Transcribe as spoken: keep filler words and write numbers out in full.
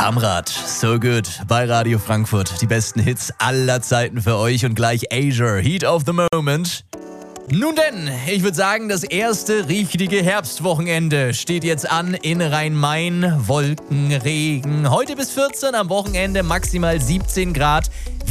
Kamrat, so good bei Radio Frankfurt. Die besten Hits aller Zeiten für euch und gleich Asia, Heat of the Moment. Nun denn, ich würde sagen, das erste richtige Herbstwochenende steht jetzt an in Rhein-Main. Wolken, Regen, heute bis vierzehn, am Wochenende maximal siebzehn Grad.